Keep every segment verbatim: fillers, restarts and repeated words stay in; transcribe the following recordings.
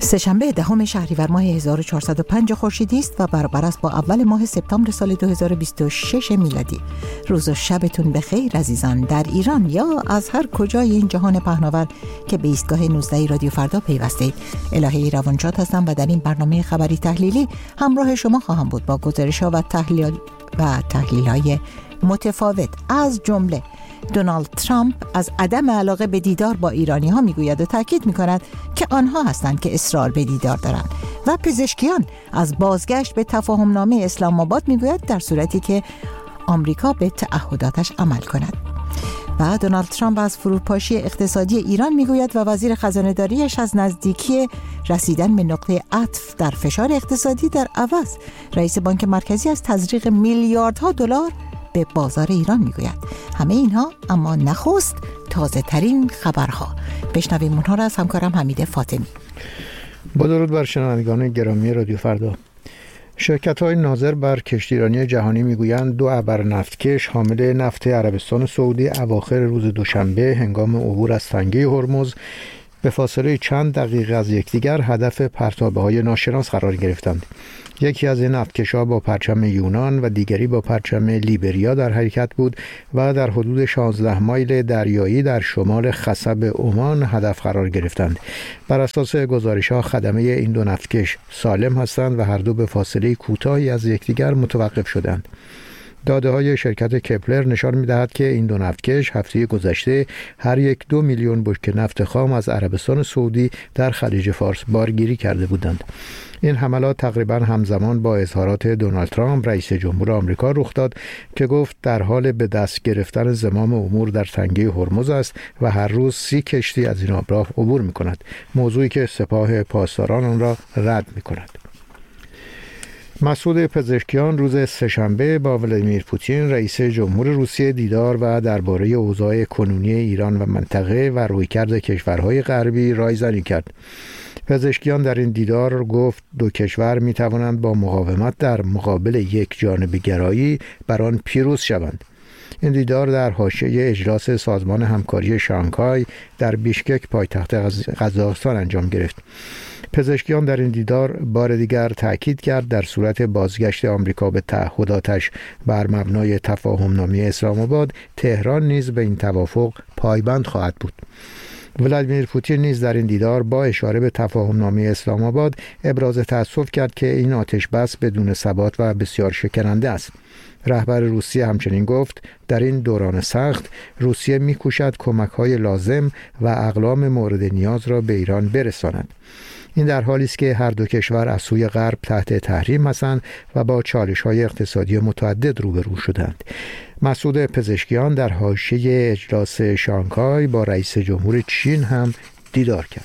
سه‌شنبه دهم شهریور ماه هزار و چهارصد و پنج خورشیدی است و برابر است با اول ماه سپتامبر سال دو هزار و بیست و شش میلادی. روز و شبتون بخیر عزیزان در ایران یا از هر کجای این جهان پهناور که به ایستگاه نوزده رادیو فردا پیوستید. الهه روانشاد هستم و در این برنامه خبری تحلیلی همراه شما خواهم بود با گزارش‌ها و تحلیل و تحلیل‌های متفاوت. از جمله دونالد ترامپ از عدم علاقه به دیدار با ایرانی ها میگوید و تاکید میکند که آنها هستند که اصرار به دیدار دارند و پزشکیان از بازگشت به تفاهم نامه اسلام آباد میگوید در صورتی که آمریکا به تعهداتش عمل کند. و دونالد ترامپ از فروپاشی اقتصادی ایران میگوید و وزیر خزانه داریش از نزدیکی رسیدن به نقطه عطف در فشار اقتصادی در عوض رئیس بانک مرکزی از تزریق میلیاردها دلار به بازار ایران میگوید. همه اینها اما نخست تازه ترین خبرها. بشنویم اونها را از همکارم حمید فاطمی. با درود بر شنوندگان گرامی رادیو فردا. شرکت‌های ناظر بر کشتیرانی جهانی میگویند دو ابر نفتکش حامل نفت عربستان سعودی اواخر روز دوشنبه هنگام عبور از تنگه هرمز به فاصله چند دقیقه از یکدیگر هدف پرتابه‌های ناشناس قرار گرفتند. یکی از این نفتکش‌ها با پرچم یونان و دیگری با پرچم لیبریا در حرکت بود و در حدود شانزده مایل دریایی در شمال خصب عمان هدف قرار گرفتند. بر اساس گزارش‌ها خدمه این دو نفتکش سالم هستند و هر دو به فاصله کوتاهی از یکدیگر متوقف شدند. داده‌های شرکت کپلر نشان می‌دهد که این دو نفتکش هفته گذشته هر یک دو میلیون بشکه نفت خام از عربستان سعودی در خلیج فارس بارگیری کرده بودند. این حملات تقریباً همزمان با اظهارات دونالد ترامپ رئیس جمهور آمریکا رخ داد که گفت در حال به دست گرفتن زمام امور در تنگه هرمز است و هر روز سی کشتی از این آبراه عبور می‌کند، موضوعی که سپاه پاسداران آن را رد می‌کند. مسعود پزشکیان روز سه‌شنبه با ولادیمیر پوتین رئیس جمهور روسیه دیدار و درباره اوضاع کنونی ایران و منطقه و رویکرد کشورهای غربی رایزنی کرد. پزشکیان در این دیدار گفت دو کشور می توانند با مقاومت در مقابل یک جانبه گرایی بر آن پیروز شوند. این دیدار در حاشیه اجلاس سازمان همکاری شانگهای در بیشکک پایتخت قزاقستان انجام گرفت. پزشکیان در این دیدار بار دیگر تأکید کرد در صورت بازگشت آمریکا به تعهداتش بر مبنای تفاهم نامه اسلام آباد، تهران نیز به این توافق پایبند خواهد بود. ولادیمیر پوتین نیز در این دیدار با اشاره به تفاهم نامه اسلام آباد ابراز تأسف کرد که این آتش بس بدون ثبات و بسیار شکننده است. رهبر روسیه همچنین گفت در این دوران سخت روسیه می‌کوشد کمک‌های لازم و اقلام مورد نیاز را به ایران برساند. این در حالی است که هر دو کشور از سوی غرب تحت تحریم هستند و با چالش‌های اقتصادی متعدد روبرو شدند. مسعود پزشکیان در حاشیه اجلاس شانگهای با رئیس جمهور چین هم دیدار کرد.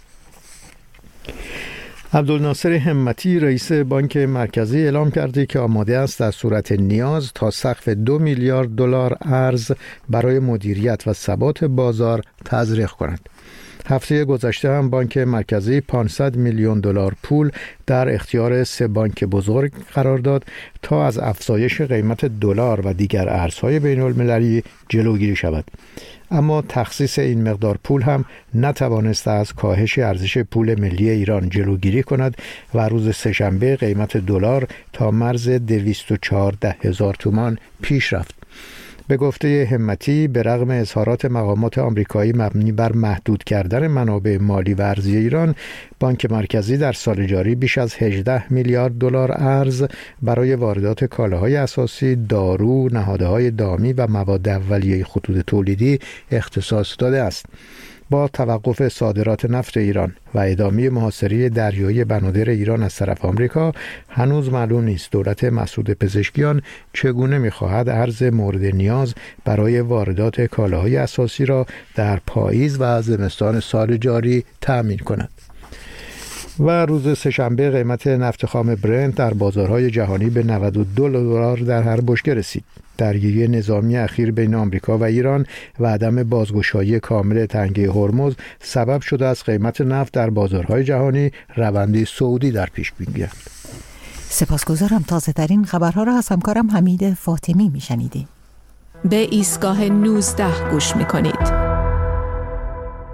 عبدالناصر همتی رئیس بانک مرکزی اعلام کرده که آماده است در صورت نیاز تا سقف دو میلیارد دلار ارز برای مدیریت و ثبات بازار تزریق کند. هفته گذشته هم بانک مرکزی پانصد میلیون دلار پول در اختیار سه بانک بزرگ قرار داد تا از افزایش قیمت دلار و دیگر ارزهای بین المللی جلوگیری شود. اما تخصیص این مقدار پول هم نتوانست از کاهش ارزش پول ملی ایران جلوگیری کند و روز سه‌شنبه قیمت دلار تا مرز دویست و چهارده هزار تومان پیش رفت. به گفته همتی به رغم اظهارات مقامات آمریکایی مبنی بر محدود کردن منابع مالی و ارزی ایران، بانک مرکزی در سال جاری بیش از هجده میلیارد دلار ارز برای واردات کالاهای اساسی، دارو، نهادهای دامی و مواد اولیه خطوط تولیدی اختصاص داده است. با توقف صادرات نفت ایران و ادامه محاصره دریایی بنادر ایران از طرف آمریکا، هنوز معلوم نیست دولت مسعود پزشکیان چگونه می‌خواهد ارز مورد نیاز برای واردات کالاهای اساسی را در پاییز و زمستان سال جاری تأمین کند. و روز سه‌شنبه قیمت نفت خام برنت در بازارهای جهانی به نود و دو دلار در هر بشکه رسید. درگیری نظامی اخیر بین آمریکا و ایران و عدم بازگشایی کامل تنگه هرمز سبب شده است قیمت نفت در بازارهای جهانی روندی صعودی در پیش بگیرد. سپاسگزارم. تازه ترین خبرها را از همکارم حمید فاطمی میشنیدید. به ایستگاه نوزده گوش میکنید.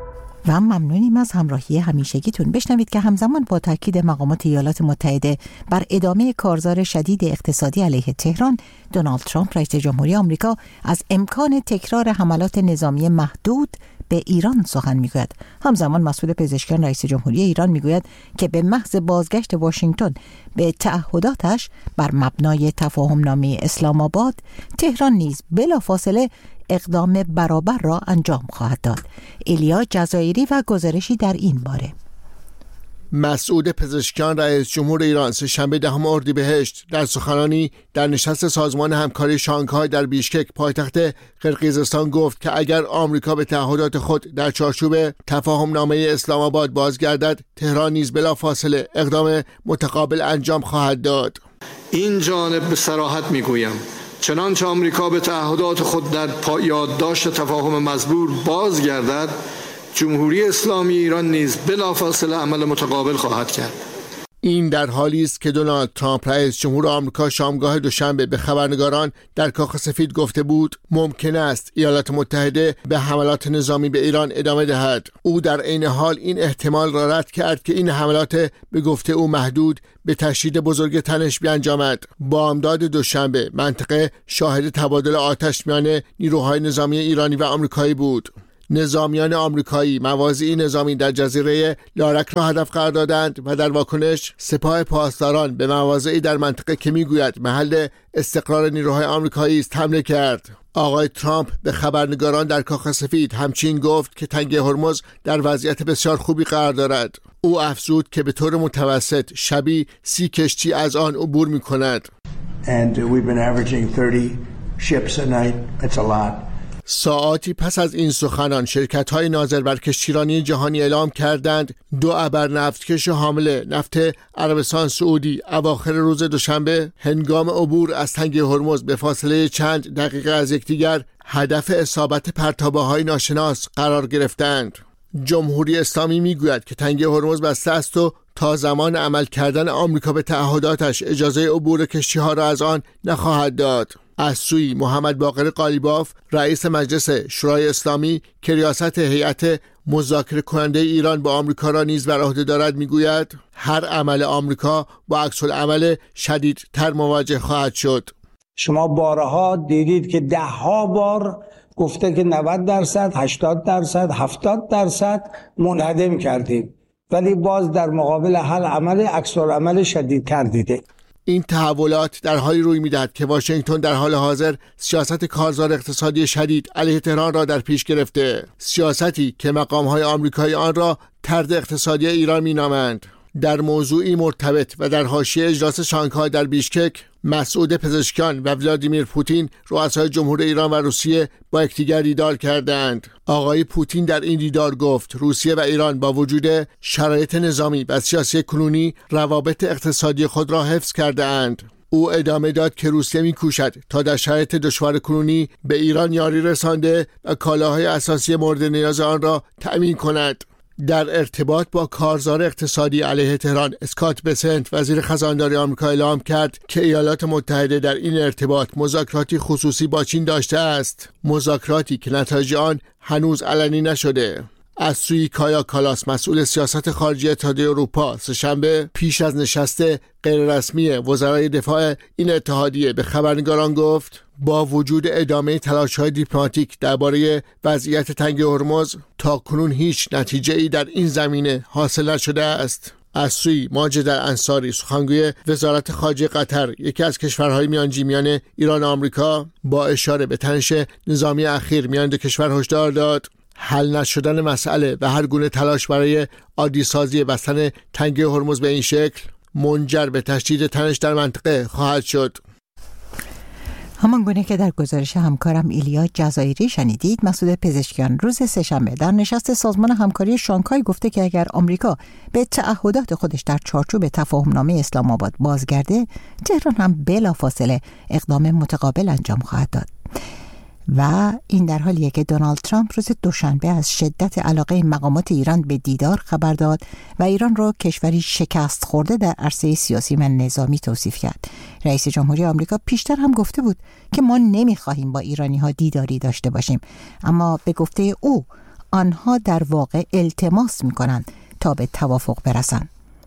و ممنونیم از همراهی همیشگیتون. بشنوید که همزمان با تاکید مقامات ایالات متحده بر ادامه کارزار شدید اقتصادی علیه تهران، دونالد ترامپ رئیس جمهوری آمریکا از امکان تکرار حملات نظامی محدود به ایران سخن میگوید. همزمان مسئول پزشکان رئیس جمهوری ایران میگوید که به محض بازگشت واشنگتن به تعهداتش بر مبنای تفاهمنامه اسلام آباد، تهران نیز بلافاصله اقدام برابر را انجام خواهد داد. ایلیا جزایری و گزارشی در این باره. مسعود پزشکیان رئیس جمهور ایران سه‌شنبه دهم اردیبهشت در سخنرانی در نشست سازمان همکاری شانگهای در بیشکک پایتخت قرقیزستان گفت که اگر آمریکا به تعهدات خود در چارچوب تفاهمنامه اسلام آباد بازگردد، تهران نیز بلافاصله اقدام متقابل انجام خواهد داد. این جانب به صراحت میگویم چنانچه آمریکا به تعهدات خود در یادداشت تفاهم مزبور بازگردد، جمهوری اسلامی ایران نیز بلافاصله عمل متقابل خواهد کرد. این در حالی است که دونالد ترامپ رئیس جمهور آمریکا شامگاه دوشنبه به خبرنگاران در کاخ سفید گفته بود ممکن است ایالات متحده به حملات نظامی به ایران ادامه دهد. او در عین حال این احتمال را رد کرد که این حملات به گفته او محدود به تشدید بزرگ تنش بیانجامد. بامداد دوشنبه منطقه شاهد تبادل آتش میان نیروهای نظامی ایرانی و آمریکایی بود. نظامیان آمریکایی مواضعی نظامی در جزیره لارک را هدف قرار دادند و در واکنش سپاه پاسداران به مواضعی در منطقه که میگوید محل استقرار نیروهای آمریکایی است حمله کرد. آقای ترامپ به خبرنگاران در کاخ سفید همچنین گفت که تنگه هرمز در وضعیت بسیار خوبی قرار دارد. او افزود که به طور متوسط شبی سی کشتی از آن عبور می کند. And we've been averaging thirty ships a night. It's a lot. ساعاتی پس از این سخنان شرکت‌های ناظر بر کشتیرانی جهانی اعلام کردند دو ابر نفتکش حامل نفت عربستان سعودی اواخر روز دوشنبه هنگام عبور از تنگه هرمز به فاصله چند دقیقه از یکدیگر هدف اصابت پرتابه‌های ناشناس قرار گرفتند. جمهوری اسلامی میگوید که تنگه هرمز بسته است و تا زمان عمل کردن آمریکا به تعهداتش اجازه عبور کشتی‌ها را از آن نخواهد داد. از سوی محمد باقر قالیباف رئیس مجلس شورای اسلامی که ریاست هیئت مذاکره کننده ایران با آمریکا را نیز بر عهده دارد میگوید هر عمل آمریکا با عکس العمل شدیدتر مواجه خواهد شد. شما بارها دیدید که ده ها بار گفته که نود درصد، هشتاد درصد، هفتاد درصد منهدم کردیم، ولی باز در مقابل هر عمل عکس العمل شدیدتر دیده. این تحولات در حالی روی می‌دهد که واشنگتن در حال حاضر سیاست کارزار اقتصادی شدید علیه تهران را در پیش گرفته، سیاستی که مقام‌های آمریکایی آن را طرد اقتصادی ایران می‌نامند. در موضوعی مرتبط و در حاشیه اجلاس شانگهای در بیشکک، مسعود پزشکیان و ولادیمیر پوتین رؤسای جمهور ایران و روسیه با یکدیگر دیدار کردند. آقای پوتین در این دیدار گفت روسیه و ایران با وجود شرایط نظامی و سیاسی کنونی روابط اقتصادی خود را حفظ کرده اند. او ادامه داد که روسیه می‌کوشد تا در شرایط دشوار کنونی به ایران یاری رسانده و کالاهای اساسی مورد نیاز آن را تأمین کند. در ارتباط با کارزار اقتصادی علیه تهران، اسکات بسنت وزیر خزانداری آمریکا اعلام کرد که ایالات متحده در این ارتباط مذاکراتی خصوصی با چین داشته است، مذاکراتی که نتایج آن هنوز علنی نشده. از سوی کایا کالاس مسئول سیاست خارجی اتحادیه اروپا سه‌شنبه پیش از نشست غیررسمی وزرای دفاع این اتحادیه به خبرنگاران گفت با وجود ادامه تلاش‌های دیپلماتیک درباره وضعیت تنگه هرمز تاکنون هیچ نتیجه‌ای در این زمینه حاصل نشده است. از سوی ماجد الانصاری سخنگوی وزارت خارجه قطر، یکی از کشورهای میانجی میان ایران و آمریکا، با اشاره به تنش نظامی اخیر میان دو کشور هشدار داد حل نشدن مسئله و هر گونه تلاش برای عادی سازی بستن تنگه هرمز به این شکل منجر به تشدید تنش در منطقه خواهد شد. همان گونه که در گزارش همکارم ایلیا جزایری شنیدید، مسعود پزشکیان روز سه‌شنبه در نشست سازمان همکاری شانگهای گفته که اگر آمریکا به تعهدات خودش در چارچوب تفاهمنامه اسلام آباد بازگرده، تهران هم بلافاصله اقدام متقابل انجام خواهد داد. و این در حالیه که دونالد ترامپ روز دوشنبه از شدت علاقه مقامات ایران به دیدار خبر داد و ایران را کشوری شکست خورده در عرصه سیاسی و نظامی توصیف کرد. رئیس جمهوری آمریکا پیشتر هم گفته بود که ما نمیخواهیم با ایرانی ها دیداری داشته باشیم، اما به گفته او آنها در واقع التماس می‌کنند تا به توافق برسند.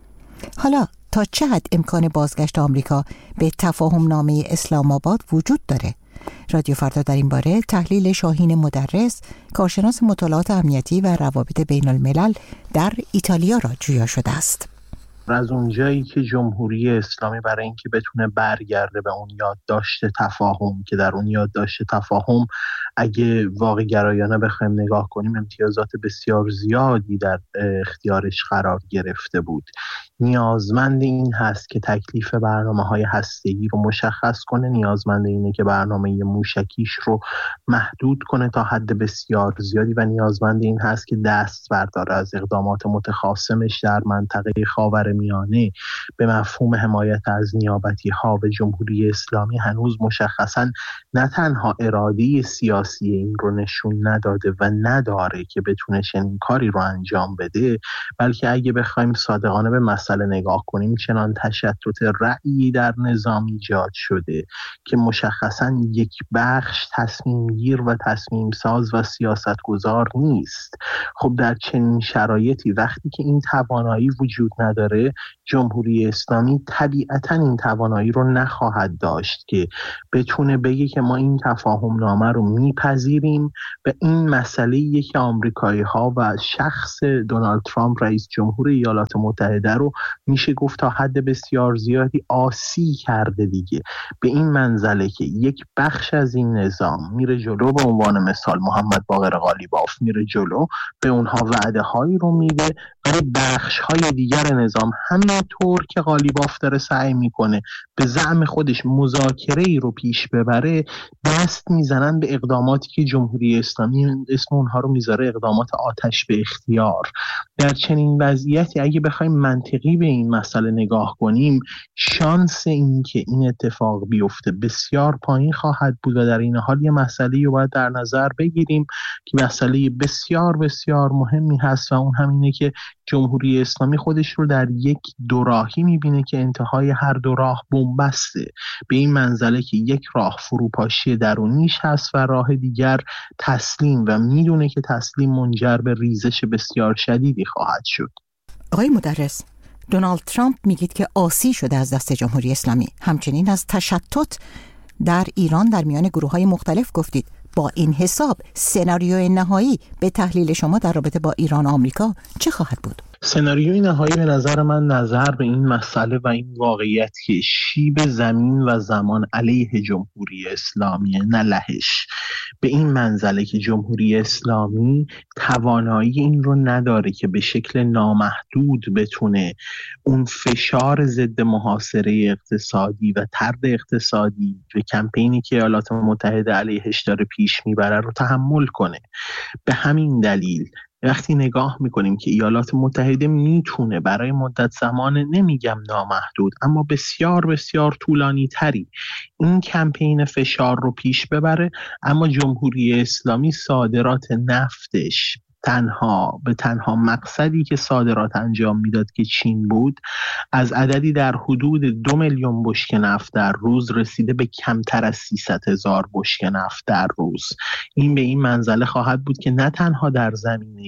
حالا تا چه حد امکان بازگشت آمریکا به تفاهم نامه اسلام آباد وجود داره؟ رادیو فردا در این باره تحلیل شاهین مدرس، کارشناس مطالعات امنیتی و روابط بین الملل در ایتالیا را جویا شده است. از اونجایی که جمهوری اسلامی برای اینکه بتونه برگرده به اون یادداشت تفاهم که در اون یادداشت تفاهم اگه واقع گرایانه بخوایم نگاه کنیم امتیازات بسیار زیادی در اختیارش قرار گرفته بود، نیازمند این هست که تکلیف برنامه‌های هسته‌ای رو مشخص کنه، نیازمند اینه که برنامه موشکیش رو محدود کنه تا حد بسیار زیادی و نیازمند این هست که دست برداره از اقدامات متخاصمش در منطقه خاورمیانه. به مفهوم حمایت از نیابتی‌ها و جمهوری اسلامی هنوز مشخصاً نه تنها اراده سیاسی این رو نشون نداده و نداره که بتونه چنین کاری رو انجام بده، بلکه اگه بخوایم صادقانه به مسئله نگاه کنیم چنان تشتت رأیی در نظام ایجاد شده که مشخصاً یک بخش تصمیم گیر و تصمیم ساز و سیاست گذار نیست. خب در چنین شرایطی وقتی که این توانایی وجود نداره، جمهوری اسلامی طبیعتاً این توانایی رو نخواهد داشت که بتونه بگه که ما این تفاهم نامه رو میپذیریم و این مسئله که آمریکایی ها و شخص دونالد ترامپ رئیس جمهور ایالات متحده رو میشه گفت تا حد بسیار زیادی آسی کرده دیگه. به این منزله که یک بخش از این نظام میره جلو، به عنوان مثال محمد باقر قالیباف میره جلو، به اونها وعده هایی رو میده، ولی بخش های دیگر نظام همینطور که قالیباف داره سعی میکنه به زعم خودش مذاکره ای رو پیش ببره، دست میزنن به اقداماتی که جمهوری اسلامی اسم اونها رو میذاره اقدامات آتش به اختیار. در چنین وضعیتی اگه بخوایم منطقی به این مسئله نگاه کنیم، شانس این که این اتفاق بیفته بسیار پایین خواهد بود و در این حال یه مسئله رو باید در نظر بگیریم که مسئله بسیار بسیار مهمی هست و اون همینه که جمهوری اسلامی خودش رو در یک دوراهی میبینه که انتهای هر دو راه بنبسته، به این منزله که یک راه فروپاشی درونیش هست و راه دیگر تسلیم و میدونه که تسلیم منجر به ریزش بسیار شدیدی خواهد شد. آقای مدرس، دونالد ترامپ میگید که آسی شده از دست جمهوری اسلامی، همچنین از تشتت در ایران در میان گروه‌های مختلف گفتید. با این حساب سناریوی نهایی به تحلیل شما در رابطه با ایران و آمریکا چه خواهد بود؟ سناریوی نهایی به نظر من نظر به این مسئله و این واقعیت که شیب زمین و زمان علیه جمهوری اسلامی نه لهش، به این منزله که جمهوری اسلامی توانایی این رو نداره که به شکل نامحدود بتونه اون فشار ضد محاصره اقتصادی و طرد اقتصادی و کمپینی که ایالات متحده علیهش داره پیش میبره رو تحمل کنه. به همین دلیل وقتی نگاه میکنیم که ایالات متحده میتونه برای مدت زمان نمیگم نامحدود اما بسیار بسیار طولانی تری این کمپین فشار رو پیش ببره، اما جمهوری اسلامی صادرات نفتش تنها به تنها مقصدی که صادرات انجام میداد که چین بود، از عددی در حدود دو میلیون بشکه نفت در روز رسیده به کمتر از سیصد هزار بشکه نفت در روز. این به این منزله خواهد بود که نه تنها در زمینه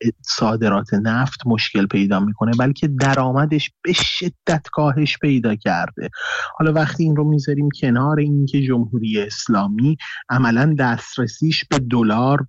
صادرات نفت مشکل پیدا میکنه، بلکه درآمدش به شدت کاهش پیدا کرده. حالا وقتی این رو میذاریم کنار، این که جمهوری اسلامی عملاً دسترسیش به دلار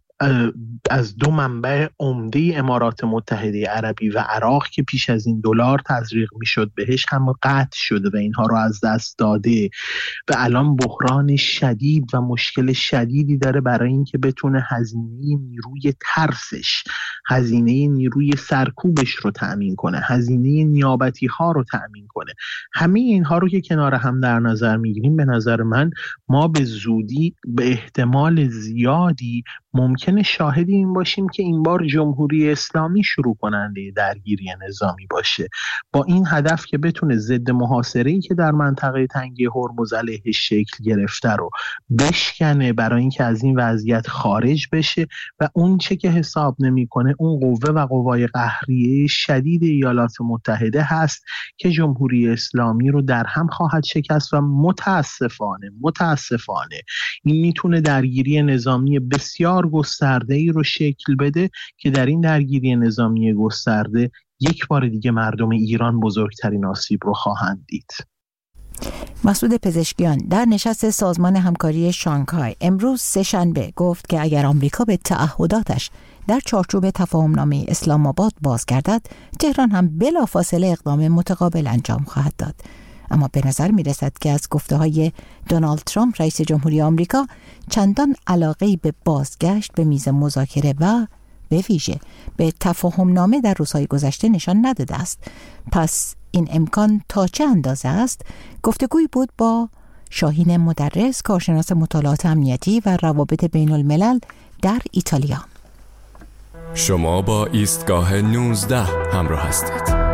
از دو منبع عمده امارات متحده عربی و عراق که پیش از این دلار تزریق میشد بهش هم قطع شده و اینها رو از دست داده و الان بحران شدید و مشکل شدیدی داره برای اینکه بتونه هزینه نیروی ترسش، هزینه نیروی سرکوبش رو تأمین کنه، هزینه نیابتی ها رو تأمین کنه. همه اینها رو که کنار هم در نظر میگیریم، به نظر من ما به زودی به احتمال زیادی ممکنه شاهد این باشیم که این بار جمهوری اسلامی شروع کننده درگیری نظامی باشه، با این هدف که بتونه ضد محاصره‌ای که در منطقه تنگه هرمز علیهش شکل گرفته رو بشکنه، برای اینکه از این وضعیت خارج بشه و اون چه که حساب نمی‌کنه اون قوه و قوای قهریه شدید ایالات متحده هست که جمهوری اسلامی رو در هم خواهد شکست و متاسفانه متاسفانه این میتونه درگیری نظامی بسیار ساختار گسترده‌ای رو شکل بده که در این درگیری نظامی گسترده یک بار دیگه مردم ایران بزرگترین آسیب رو خواهند دید. مسعود پزشکیان در نشست سازمان همکاری شانگهای امروز سه‌شنبه گفت که اگر آمریکا به تعهداتش در چارچوب تفاهمنامه اسلام آباد بازگردد، تهران هم بلافاصله اقدام متقابل انجام خواهد داد. اما به نظر می رسد که از گفته های دونالد ترامپ رئیس جمهوری آمریکا چندان علاقه‌ای به بازگشت به میز مذاکره و به ویژه به تفاهمنامه در روزهای گذشته نشان نداده است. پس این امکان تا چه اندازه است؟ گفتگوی بود با شاهین مدرس، کارشناس مطالعات امنیتی و روابط بین الملل در ایتالیا. شما با ایستگاه نوزده همراه هستید.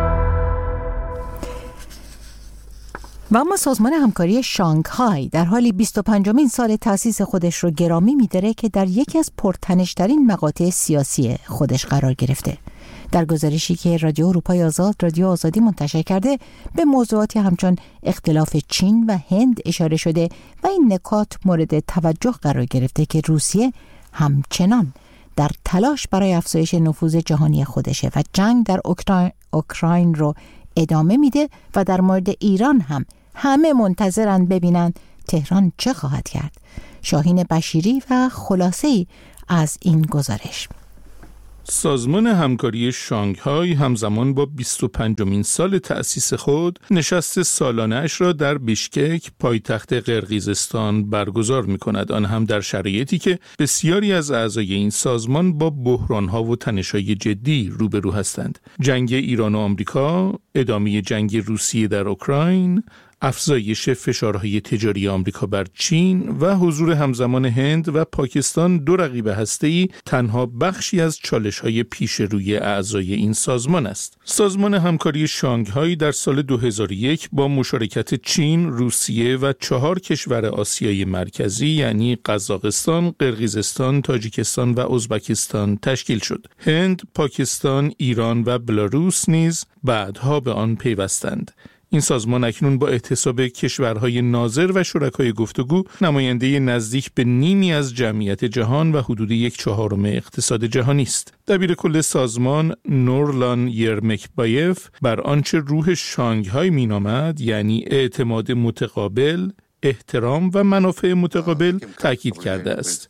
و اما سازمان همکاری شانگهای در حالی بیست و پنجمین سال تأسیس خودش رو گرامی می‌داره که در یکی از پرتنش‌ترین مقاطع سیاسی خودش قرار گرفته. در گزارشی که رادیو اروپای آزاد، رادیو آزادی منتشر کرده، به موضوعاتی همچون اختلاف چین و هند اشاره شده و این نکات مورد توجه قرار گرفته که روسیه همچنان در تلاش برای افزایش نفوذ جهانی خودشه و جنگ در اوکراین, اوکراین رو ادامه میده و در مورد ایران هم همه منتظرن ببینن تهران چه خواهد کرد. شاهین بشیری و خلاصه‌ای از این گزارش. سازمان همکاری شانگهای همزمان با بیست و پنجمین سال تأسیس خود نشست سالانه‌اش را در بیشکک پایتخت قرقیزستان برگزار می‌کند، آن هم در شرایطی که بسیاری از اعضای این سازمان با بحران‌ها و تنش‌های جدی روبرو هستند. جنگ ایران و آمریکا، ادامه جنگ روسیه در اوکراین، افزایش فشارهای تجاری آمریکا بر چین و حضور همزمان هند و پاکستان، دو رقیب هسته‌ای، تنها بخشی از چالش‌های پیش روی اعضای این سازمان است. سازمان همکاری شانگهای در سال دو هزار و یک با مشارکت چین، روسیه و چهار کشور آسیای مرکزی یعنی قزاقستان، قرقیزستان، تاجیکستان و ازبکستان تشکیل شد. هند، پاکستان، ایران و بلاروس نیز بعدها به آن پیوستند. این سازمان اکنون با احتساب کشورهای ناظر و شرکای گفتگو نماینده نزدیک به نیمی از جمعیت جهان و حدود یک چهارم اقتصاد جهانی است. دبیر کل سازمان نورلان یرمکبایف بر آنچه روح شانگهای مینامد، یعنی اعتماد متقابل، احترام و منافع متقابل، تاکید کرده است.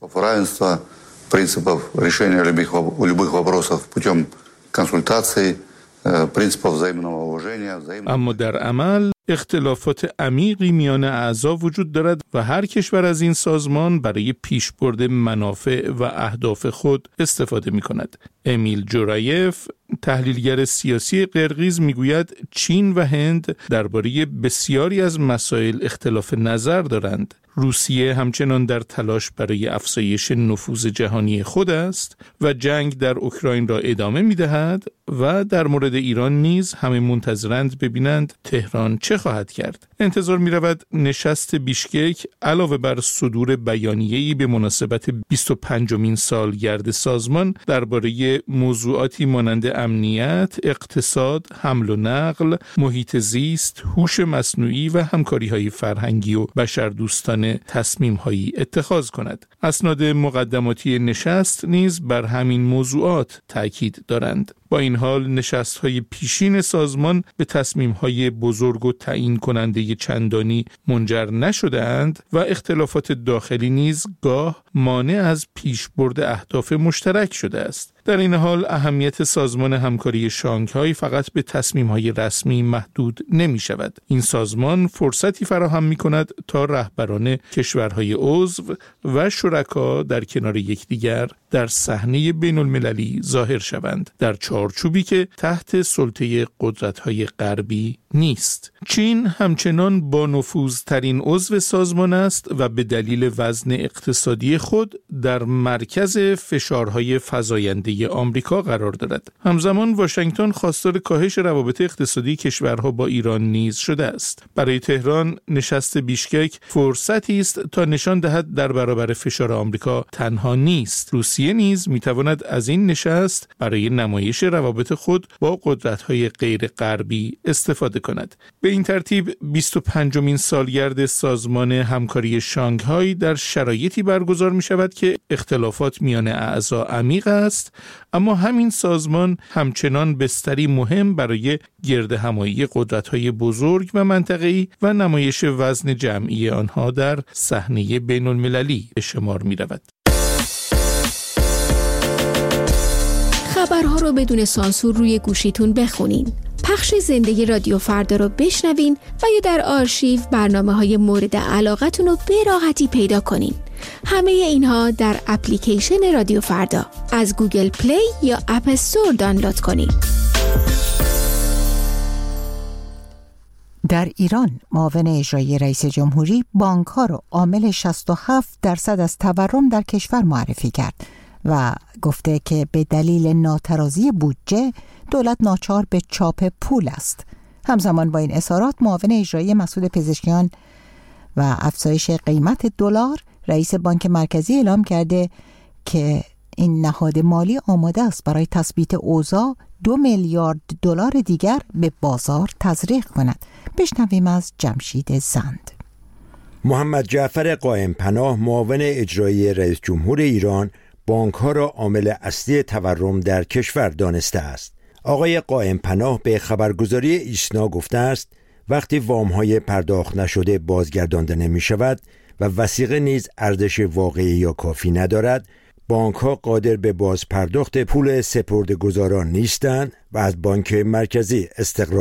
اما در عمل اختلافات عمیقی میان اعضا وجود دارد و هر کشور از این سازمان برای پیشبرد منافع و اهداف خود استفاده می کند. امیل جورایف، تحلیلگر سیاسی قرقیز، میگوید چین و هند درباره بسیاری از مسائل اختلاف نظر دارند. روسیه همچنان در تلاش برای افزایش نفوذ جهانی خود است و جنگ در اوکراین را ادامه می‌دهد و در مورد ایران نیز همه منتظرند ببینند تهران چه خواهد کرد. انتظار می‌رود نشست بیشکک علاوه بر صدور بیانیه‌ای به مناسبت بیست و پنجمین سالگرد سازمان درباره موضوعاتی مانند امنیت، اقتصاد، حمل و نقل، محیط زیست، هوش مصنوعی و همکاری‌های فرهنگی و بشردوستانه تصمیم‌هایی اتخاذ کند. اسناد مقدماتی نشست نیز بر همین موضوعات تاکید دارند. با این حال نشست‌های پیشین سازمان به تصمیم‌های بزرگ و تعیین کننده چندانی منجر نشده‌اند و اختلافات داخلی نیز گاه مانع از پیشبرد اهداف مشترک شده است. در این حال اهمیت سازمان همکاری شانگهای فقط به تصمیم‌های رسمی محدود نمی‌شود. این سازمان فرصتی فراهم می‌کند تا رهبران کشورهای عضو و شرکا در کنار یکدیگر در صحنه بین‌المللی ظاهر شوند، در چارچوبی که تحت سلطه قدرت‌های غربی نیست. چین همچنان با نفوذترین عضو سازمان است و به دلیل وزن اقتصادی خود در مرکز فشارهای فزاینده آمریکا قرار دارد. همزمان واشنگتن خواستار کاهش روابط اقتصادی کشورها با ایران نیز شده است. برای تهران نشست بیشکک فرصتی است تا نشان دهد در برابر فشار آمریکا تنها نیست. روسیه نیز میتواند از این نشست برای نمایش روابط خود با قدرت‌های غیر غربی استفاده کند. به این ترتیب بیست و پنجمین سالگرد سازمان همکاری شانگهای در شرایطی برگزار می شود که اختلافات میان اعضا عمیق است، اما همین سازمان همچنان بستری مهم برای گردهمایی قدرت‌های بزرگ و منطقه‌ای و نمایش وزن جمعی آنها در صحنه بین‌المللی به شمار می‌رود. خبرها رو بدون سانسور روی گوشیتون بخونین. پخش زنده رادیو فردا رو بشنوین و یا در آرشیو برنامه‌های مورد علاقتون رو به راحتی پیدا کنین. همه اینها در اپلیکیشن رادیو فردا از گوگل پلی یا اپ استور دانلود کنین. در ایران معاون اجرایی رئیس جمهوری بانک‌ها رو عامل شصت و هفت درصد از تورم در کشور معرفی کرد و گفته که به دلیل ناترازی بودجه دولت ناچار به چاپ پول است. همزمان با این اظهارات معاون اجرایی مسعود پزشکیان و افزایش قیمت دلار، رئیس بانک مرکزی اعلام کرده که این نهاد مالی آماده است برای تثبیت اوضاع دو میلیارد دلار دیگر به بازار تزریق کند. بشنویم از جمشید زند. محمد جعفر قائم پناه معاون اجرایی رئیس جمهور ایران بانک‌ها را عامل اصلی تورم در کشور دانسته است. آقای قائم پناه به خبرگزاری ایسنا گفته است وقتی وام‌های پرداخت نشده بازگردانده نمی‌شود و وثیقه نیز ارزش واقعی یا کافی ندارد، بانک‌ها قادر به باز پرداخت پول سپرده‌گزاران نیستند و از بانک مرکزی استقرار